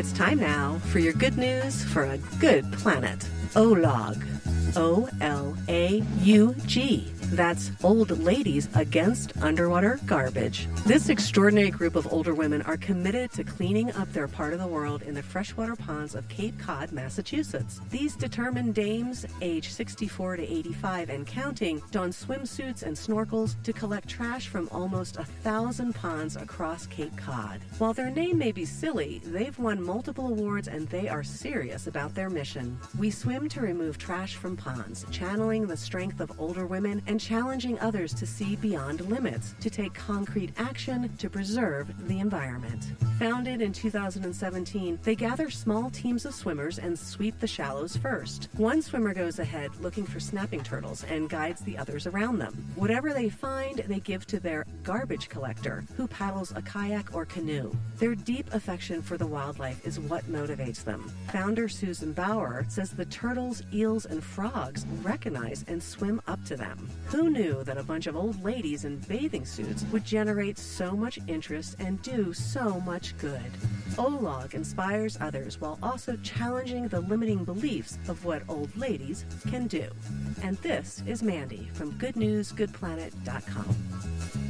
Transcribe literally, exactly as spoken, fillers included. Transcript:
It's time now for your good news for a good planet. O L A U G. O L A U G. That's Old Ladies Against Underwater Garbage. This extraordinary group of older women are committed to cleaning up their part of the world in the freshwater ponds of Cape Cod, Massachusetts. These determined dames, age sixty-four to eighty-five and counting, don swimsuits and snorkels to collect trash from almost a thousand ponds across Cape Cod. While their name may be silly, they've won multiple awards and they are serious about their mission. We swim to remove trash from ponds, channeling the strength of older women and challenging others to see beyond limits, to take concrete action to preserve the environment. Founded in two thousand seventeen, they gather small teams of swimmers and sweep the shallows first. One swimmer goes ahead looking for snapping turtles and guides the others around them. Whatever they find, they give to their garbage collector, who paddles a kayak or canoe. Their deep affection for the wildlife is what motivates them. Founder Susan Bauer says the turtles, eels, and frogs recognize and swim up to them. Who knew that a bunch of old ladies in bathing suits would generate so much interest and do so much good? O L A U G inspires others while also challenging the limiting beliefs of what old ladies can do. And this is Mandy from good news good planet dot com.